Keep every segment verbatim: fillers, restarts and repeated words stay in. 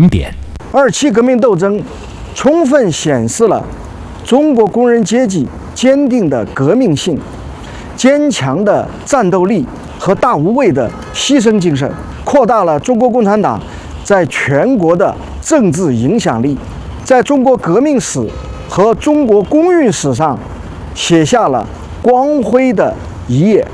零点。 二七革命斗争充分显示了中国工人阶级坚定的革命性、坚强的战斗力和大无畏的牺牲精神，扩大了中国共产党在全国的政治影响力，在中国革命史和中国工运史上写下了光辉的一页。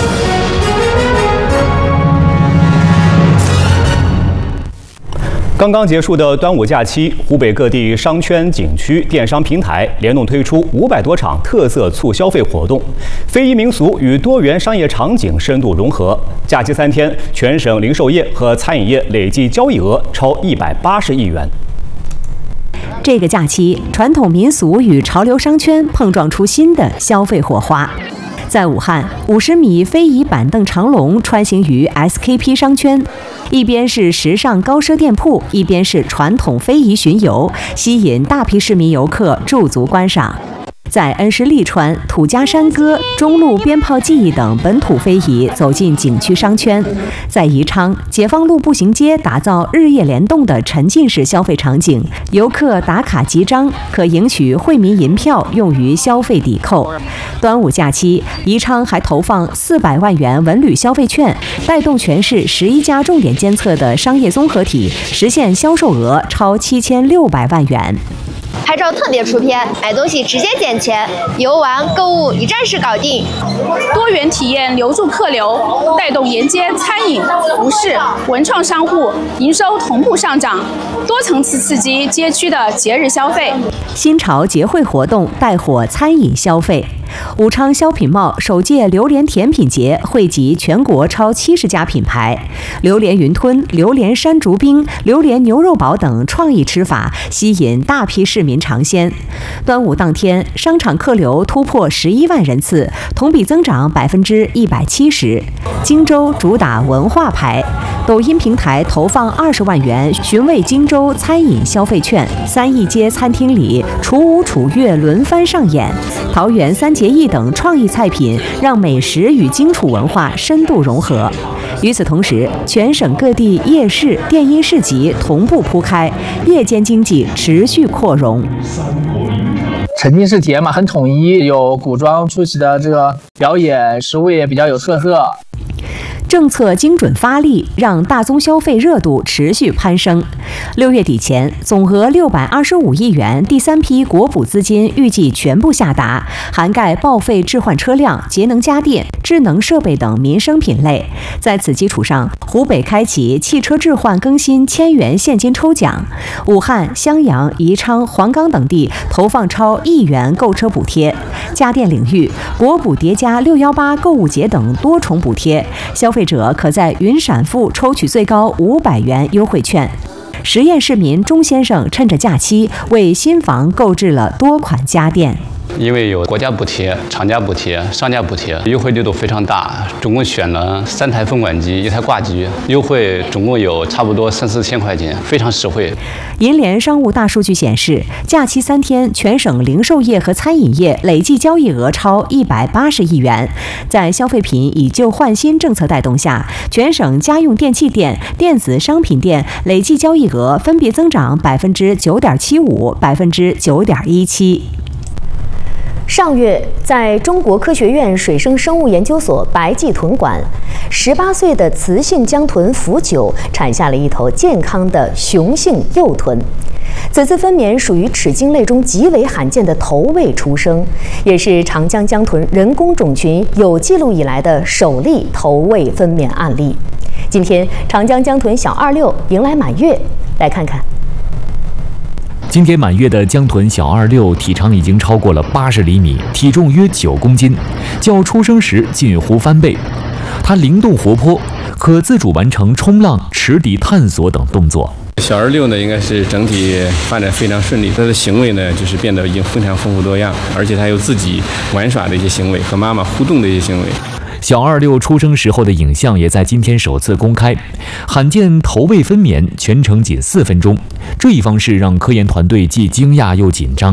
刚刚结束的端午假期，湖北各地商圈、景区、电商平台联动推出五百多场特色促消费活动，非遗民俗与多元商业场景深度融合。假期三天，全省零售业和餐饮业累计交易额超一百八十亿元。 这个假期，传统民俗与潮流商圈碰撞出新的消费火花。在武汉，五十米非遗板凳长龙穿行于 S K P 商圈，一边是时尚高奢店铺，一边是传统非遗巡游，吸引大批市民游客驻足观赏。在恩施利川、土家山歌、中路鞭炮技艺等本土非遗走进景区商圈，在宜昌解放路步行街打造日夜联动的沉浸式消费场景，游客打卡集章，可赢取惠民银票用于消费抵扣。端午假期，宜昌还投放四百万元文旅消费券，带动全市十一家重点监测的商业综合体实现销售额超七千六百万元。 拍照特别出片，买东西直接捡钱，游玩购物一站式搞定， 多元体验留住客流，带动沿街餐饮、服饰、文创商户营收同步上涨，多层次刺激街区的节日消费。 新潮节会活动带火餐饮消费。武昌消品贸首届榴莲甜品节汇集全国超七十家品牌，榴莲云吞、榴莲山竹冰、榴莲牛肉堡等创意吃法吸引大批市民尝鲜。端午当天，商场客流突破十一万人次，同比增长百分之一百七十。荆州主打文化牌，抖音平台投放二十万元寻味荆州餐饮消费券，三义街餐厅里楚舞楚乐轮番上演，桃园三结义等创意菜品让美食与荆楚文化深度融合。与此同时，全省各地夜市、电音市集同步铺开，夜间经济持续扩容。 沉浸式体验嘛，很统一，有古装出席的这个表演，食物也比较有特色。 政策精准发力，让大宗消费热度持续攀升。六月底前，总额六百二十五亿元第三批国补资金预计全部下达，涵盖报废置换车辆、节能家电、智能设备等民生品类。在此基础上，湖北开启汽车置换更新千元现金抽奖，武汉、襄阳、宜昌、黄冈等地投放超亿元购车补贴。家电领域，国补叠加六一八购物节等多重补贴，消费消费者可在云闪付抽取最高五百元优惠券。十堰市民钟先生趁着假期为新房购置了多款家电。 因为有国家补贴、厂家补贴、商家补贴，优惠力度非常大。总共选了三台分管机、一台挂机，优惠总共有差不多三四千块钱，非常实惠。 银联商务大数据显示，假期三天，全省零售业和餐饮业累计交易额超一百八十亿元。在消费品以旧换新政策带动下，全省家用电器店、电子商品店累计交易额分别增长百分之九点七五、百分之九点一七。 上月，在中国科学院水生生物研究所白暨豚馆，十八岁的雌性江豚福九产下了一头健康的雄性幼豚。此次分娩属于齿鲸类中极为罕见的头位出生，也是长江江豚人工种群有记录以来的首例头位分娩案例。今天，长江江豚小二六迎来满月，来看看。 今天满月的江豚小二六体长已经超过了八十厘米，体重约九公斤，较出生时近乎翻倍。它灵动活泼，可自主完成冲浪、池底探索等动作。 小二六呢，应该是整体发展非常顺利，它的行为呢，就是变得已经非常丰富多样，而且它有自己玩耍的一些行为，和妈妈互动的一些行为。 小二六出生时候的影像也在今天首次公开，罕见头位分娩，全程仅四分钟。这一方式让科研团队既惊讶又紧张。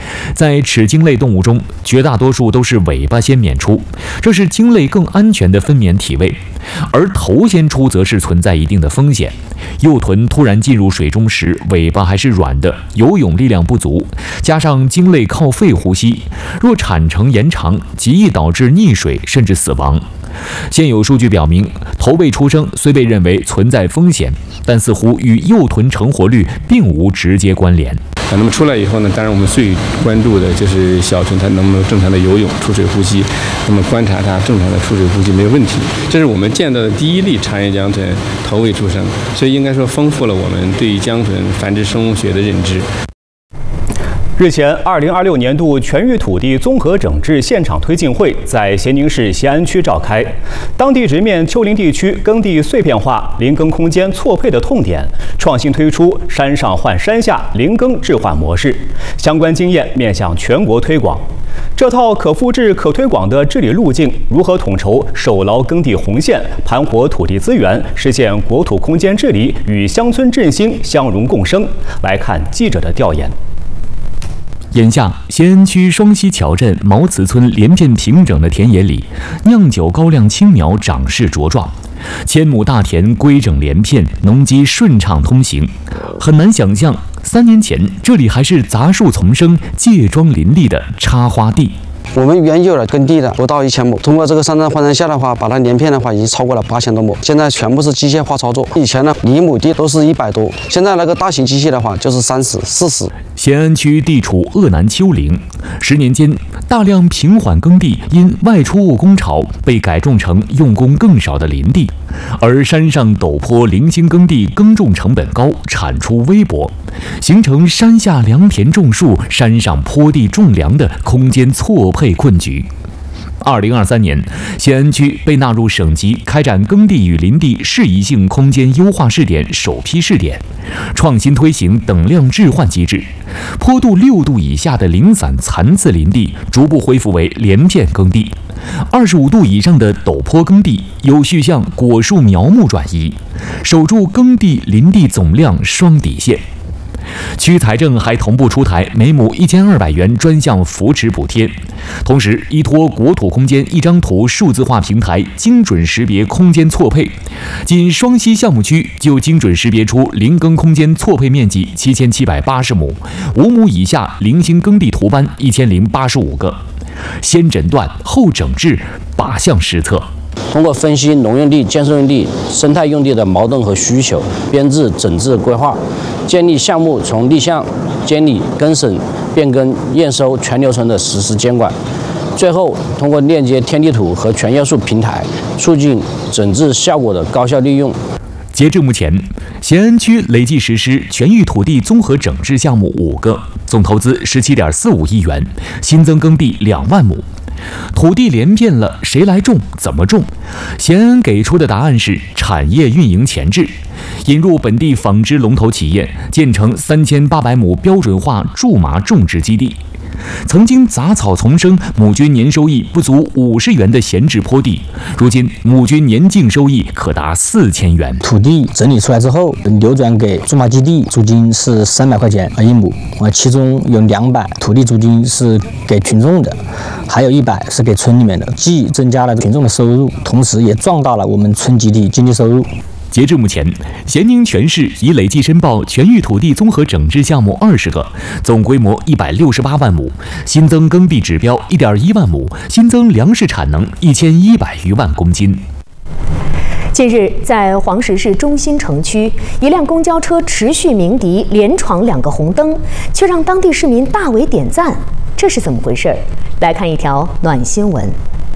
在齿鲸类动物中，绝大多数都是尾巴先娩出，这是鲸类更安全的分娩体位；而头先出则是存在一定的风险。幼豚突然进入水中时，尾巴还是软的，游泳力量不足，加上鲸类靠肺呼吸，若产程延长，极易导致溺水甚至死亡。现有数据表明，头位出生虽被认为存在风险，但似乎与幼豚成活率并无直接关联。 那么出来以后呢，当然我们最关注的就是小豚它能不能正常的游泳、出水呼吸。那么观察它正常的出水呼吸没有问题，这是我们见到的第一例长叶江豚头位出生，所以应该说丰富了我们对于江豚繁殖生物学的认知。 日前，二零二六年度全域土地综合整治现场推进会在咸宁市咸安区召开。当地直面丘陵地区耕地碎片化、林耕空间错配的痛点，创新推出“山上换山下”林耕置换模式，相关经验面向全国推广。这套可复制、可推广的治理路径，如何统筹守牢耕地红线、盘活土地资源，实现国土空间治理与乡村振兴相融共生？来看记者的调研。 眼下，咸安区双溪桥镇毛祠村连片平整的田野里，酿酒高粱青苗长势茁壮，千亩大田规整连片，农机顺畅通行。很难想象，三年前这里还是杂树丛生、介庄林立的插花地。 我们原有的耕地的不到一千亩，通过这个山上换山下的话，把它连片的话已经超过了八千多亩。现在全部是机械化操作，以前呢一亩地都是一百多，现在那个大型机械的话就是三十、四十。 咸安区地处鄂南丘陵，十年间大量平缓耕地因外出务工潮被改种成用工更少的林地，而山上陡坡零星耕地耕种成本高，产出微薄，形成山下良田种树、山上坡地种粮的空间错配困局。二零二三年，咸安区被纳入省级开展耕地与林地适宜性空间优化试点首批试点，创新推行等量置换机制，坡度六度以下的零散残次林地逐步恢复为连片耕地，二十五度以上的陡坡耕地有序向果树苗木转移，守住耕地林地总量双底线。区财政还同步出台每亩一千二百元专项扶持补贴，同时依托国土空间一张图数字化平台，精准识别空间错配。仅双溪项目区就精准识别出林耕空间错配面积七千七百八十亩，五亩以下零星耕地图班一千零八十五个。先诊断后整治，靶向施策。 通过分析农用地、建设用地、生态用地的矛盾和需求，编制整治规划，建立项目从立项、监理、更审、变更、验收全流程的实施监管。最后，通过链接天地图和全要素平台，促进整治效果的高效利用。 截至目前，咸安区累计实施全域土地综合整治项目五个，总投资十七点四五亿元，新增耕地两万亩。土地连片了，谁来种？怎么种？咸安给出的答案是产业运营前置，引入本地纺织龙头企业，建成三千八百亩标准化苎麻种植基地。曾经杂草丛生、亩均年收益不足五十元的闲置坡地，如今亩均年净收益可达四千元。 土地整理出来之后，流转给苎麻基地，租金是三百块钱一亩，啊，其中有两百土地租金是给群众的，还有一百是给村里面的，既增加了群众的收入，同时也壮大了我们村集体经济收入。 截至目前，咸宁全市已累计申报全域土地综合整治项目二十个，总规模一百六十八万亩，新增耕地指标一点一万亩，新增粮食产能一千一百余万公斤。 近日，在黄石市中心城区，一辆公交车持续鸣笛，连闯两个红灯，却让当地市民大为点赞。这是怎么回事？来看一条暖新闻。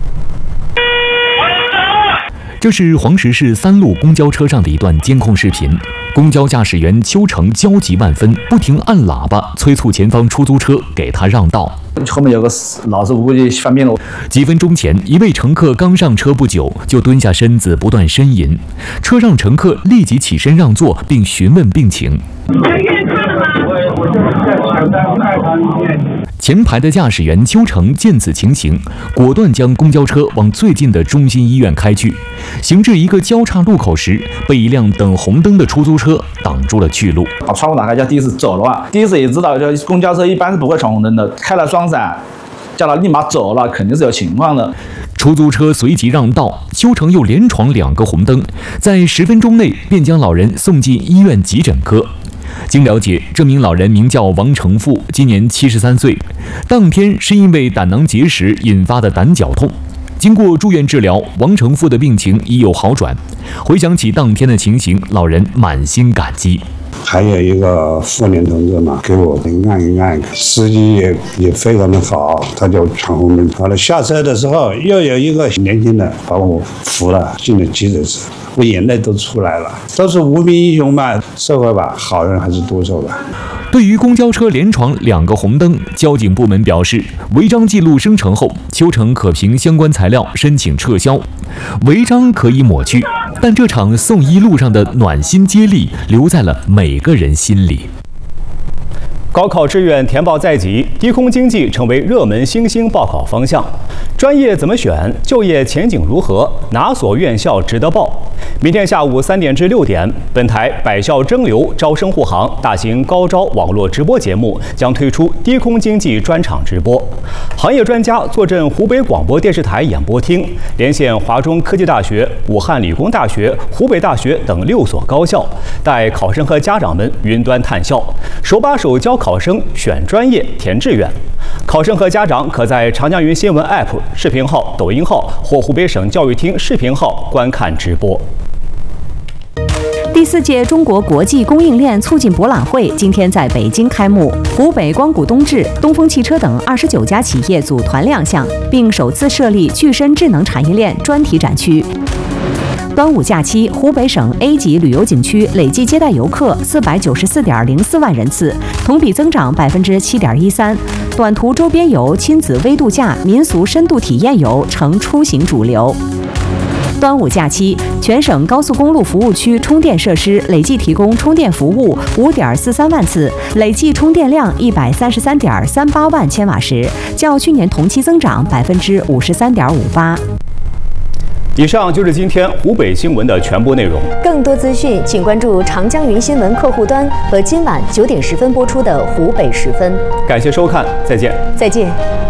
这是黄石市三路公交车上的一段监控视频。公交驾驶员邱成焦急万分，不停按喇叭催促前方出租车给他让道。 后面有个老师傅估计翻病了。 几分钟前，一位乘客刚上车不久，就蹲下身子不断呻吟。车上乘客立即起身让座，并询问病情。 来验车了吗？ 前排的驾驶员邱成见此情形，果断将公交车往最近的中心医院开去。行至一个交叉路口时，被一辆等红灯的出租车挡住了去路。 把窗户打开，叫的士走了啊！的士也知道，就公交车一般是不会闯红灯的，开了双闪，叫他立马走了，肯定是有情况的。 出租车随即让道，邱成又连闯两个红灯，在十分钟内便将老人送进医院急诊科。经了解，这名老人名叫王成富，今年七十三岁，当天是因为胆囊结石引发的胆绞痛。经过住院治疗，王成富的病情已有好转。回想起当天的情形，老人满心感激。 还有一个妇女同志嘛，给我按一按，司机也也非常的好，他就闯红灯。好了，下车的时候又有一个年轻的把我扶了进了急诊室，我眼泪都出来了。都是无名英雄嘛，社会吧，好人还是多数吧。 对于公交车连闯两个红灯，交警部门表示，违章记录生成后，邱成可凭相关材料申请撤销。违章可以抹去，但这场送医路上的暖心接力留在了每个人心里。 高考志愿填报在即，低空经济成为热门新兴报考方向。专业怎么选？就业前景如何？哪所院校值得报？明天下午三点至六点，本台百校争流招生护航大型高招网络直播节目将推出低空经济专场直播。行业专家坐镇湖北广播电视台演播厅，连线华中科技大学、武汉理工大学、湖北大学等六所高校，带考生和家长们云端探校，手把手教考生选专业、填志愿。考生和家长可在长江云新闻 App 视频号、抖音号或湖北省教育厅视频号观看直播。 第四届中国国际供应链促进博览会今天在北京开幕，湖北光谷冬至、东风汽车等二十九家企业组团亮相，并首次设立具身智能产业链专题展区。端午假期，湖北省 A 级旅游景区累计接待游客四百九十四点零四万人次，同比增长百分之七点一三。短途周边游、亲子微度假、民俗深度体验游成出行主流。端午假期，全省高速公路服务区充电设施累计提供充电服务五点四三万次，累计充电量一百三十三点三八万千瓦时，较去年同期增长百分之五十三点五八。 以上就是今天湖北新闻的全部内容。 更多资讯，请关注长江云新闻客户端和今晚九点十分播出的湖北时分。 感谢收看，再见。 再见。